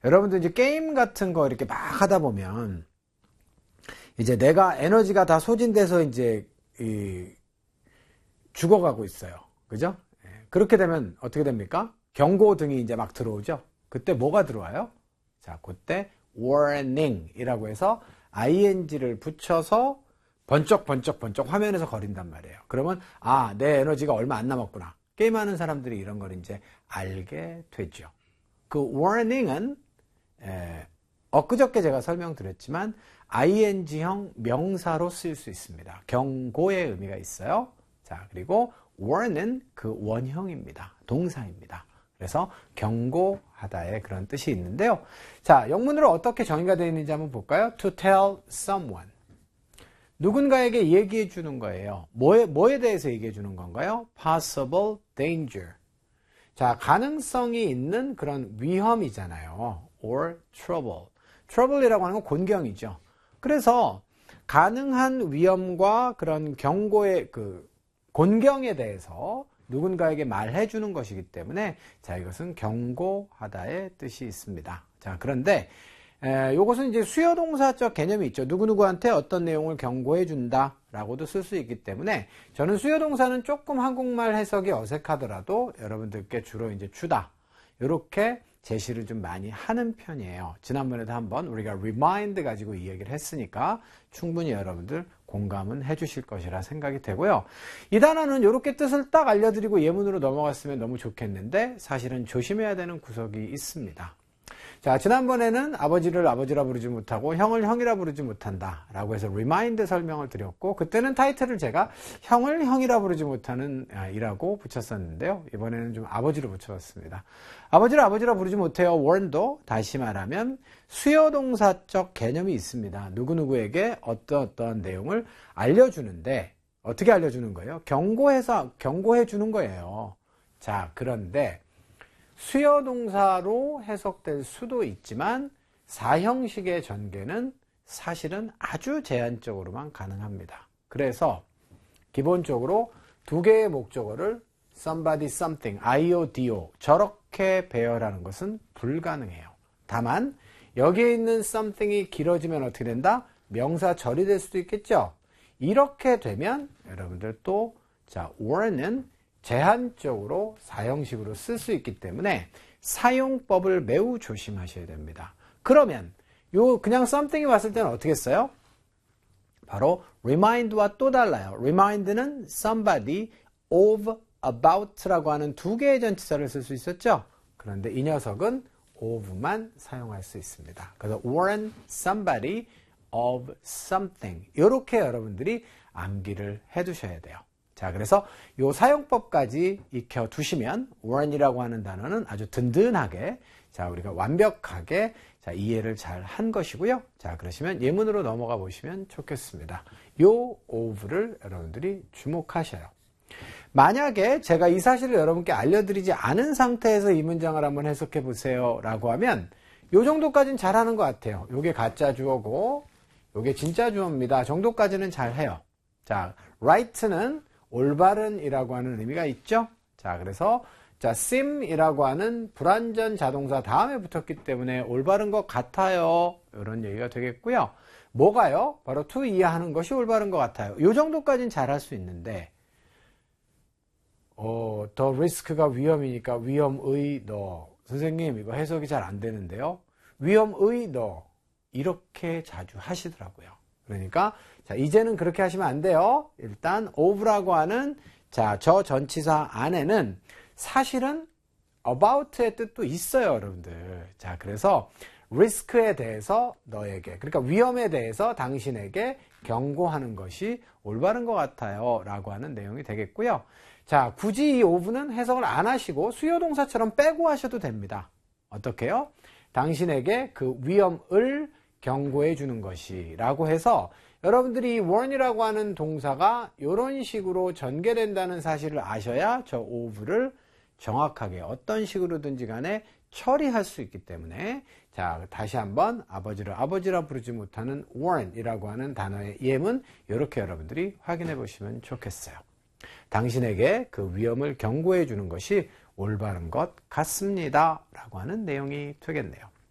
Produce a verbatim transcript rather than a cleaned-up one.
여러분들 이제 게임 같은 거 이렇게 막 하다 보면 이제 내가 에너지가 다 소진돼서 이제 이 죽어가고 있어요. 그죠? 그렇게 되면 어떻게 됩니까? 경고등이 이제 막 들어오죠. 그때 뭐가 들어와요? 자, 그때 warning 이라고 해서 ing를 붙여서 번쩍 번쩍 번쩍 화면에서 거린단 말이에요. 그러면 아, 내 에너지가 얼마 안 남았구나. 게임하는 사람들이 이런 걸 이제 알게 되죠. 그 warning은 에, 엊그저께 제가 설명드렸지만 ing형 명사로 쓰일 수 있습니다. 경고의 의미가 있어요. 자, 그리고 warn은 그 원형입니다. 동사입니다. 그래서 경고하다의 그런 뜻이 있는데요. 자, 영문으로 어떻게 정의가 되어 있는지 한번 볼까요? To tell someone. 누군가에게 얘기해 주는 거예요. 뭐에, 뭐에 대해서 얘기해 주는 건가요? Possible danger. 자, 가능성이 있는 그런 위험이잖아요. Or trouble. trouble이라고 하는 건 곤경이죠. 그래서 가능한 위험과 그런 경고의 그 곤경에 대해서 누군가에게 말해 주는 것이기 때문에 자, 이것은 경고하다의 뜻이 있습니다. 자, 그런데 에, 이것은 이제 수요동사적 개념이 있죠. 누구누구한테 어떤 내용을 경고해 준다 라고도 쓸 수 있기 때문에 저는 수요동사는 조금 한국말 해석이 어색하더라도 여러분들께 주로 이제 주다 이렇게 제시를 좀 많이 하는 편이에요. 지난번에도 한번 우리가 remind 가지고 이 얘기를 했으니까 충분히 여러분들 공감은 해 주실 것이라 생각이 되고요. 이 단어는 이렇게 뜻을 딱 알려드리고 예문으로 넘어갔으면 너무 좋겠는데 사실은 조심해야 되는 구석이 있습니다. 자, 지난번에는 아버지를 아버지라 부르지 못하고 형을 형이라 부르지 못한다 라고 해서 remind 설명을 드렸고 그때는 타이틀을 제가 형을 형이라 부르지 못하는 이라고 붙였었는데요. 이번에는 좀 아버지로 붙여봤습니다. 아버지를 아버지라 부르지 못해요. warn도 다시 말하면 수요동사적 개념이 있습니다. 누구누구에게 어떤 어떤 내용을 알려주는데 어떻게 알려주는 거예요? 경고해서 경고해 주는 거예요. 자, 그런데 수요동사로 해석될 수도 있지만 사형식의 전개는 사실은 아주 제한적으로만 가능합니다. 그래서 기본적으로 두 개의 목적어를 somebody, something, 아이오, 디오 저렇게 배열하는 것은 불가능해요. 다만 여기에 있는 something이 길어지면 어떻게 된다? 명사절이 될 수도 있겠죠. 이렇게 되면 여러분들 또 자, war는 제한적으로 사형식으로 쓸 수 있기 때문에 사용법을 매우 조심하셔야 됩니다. 그러면 요 그냥 something이 왔을 때는 어떻게 써요? 바로 remind와 또 달라요. remind는 somebody of about라고 하는 두 개의 전치사를 쓸 수 있었죠. 그런데 이 녀석은 of만 사용할 수 있습니다. 그래서 warn somebody of something 이렇게 여러분들이 암기를 해두셔야 돼요. 자, 그래서 요 사용법까지 익혀 두시면 warn이라고 하는 단어는 아주 든든하게 자, 우리가 완벽하게 자, 이해를 잘 한 것이고요. 자, 그러시면 예문으로 넘어가 보시면 좋겠습니다. 요 of를 여러분들이 주목하셔요. 만약에 제가 이 사실을 여러분께 알려드리지 않은 상태에서 이 문장을 한번 해석해 보세요 라고 하면 요 정도까지는 잘하는 것 같아요. 요게 가짜 주어고 요게 진짜 주어입니다. 정도까지는 잘해요. 자, right는 올바른이라고 하는 의미가 있죠. 자, 그래서 자, seem이라고 하는 불완전 자동사 다음에 붙었기 때문에 올바른 것 같아요. 이런 얘기가 되겠고요. 뭐가요? 바로 to 이해하는 것이 올바른 것 같아요. 이 정도까지는 잘할 수 있는데 어, 더 리스크가 위험이니까 위험의 너. 선생님 이거 해석이 잘 안 되는데요. 위험의 너. 이렇게 자주 하시더라고요. 그러니까 자, 이제는 그렇게 하시면 안 돼요. 일단 of라고 하는 자, 저 전치사 안에는 사실은 about의 뜻도 있어요, 여러분들. 자, 그래서 리스크에 대해서 너에게, 그러니까 위험에 대해서 당신에게 경고하는 것이 올바른 것 같아요 라고 하는 내용이 되겠고요. 자, 굳이 이 of는 해석을 안 하시고 수요동사처럼 빼고 하셔도 됩니다. 어떻게요? 당신에게 그 위험을 경고해 주는 것이 라고 해서 여러분들이 warn이라고 하는 동사가 이런 식으로 전개된다는 사실을 아셔야 저 of를 정확하게 어떤 식으로든지 간에 처리할 수 있기 때문에 자, 다시 한번 아버지를 아버지라 부르지 못하는 warn이라고 하는 단어의 예문 이렇게 여러분들이 확인해 보시면 좋겠어요. 당신에게 그 위험을 경고해 주는 것이 올바른 것 같습니다 라고 하는 내용이 되겠네요.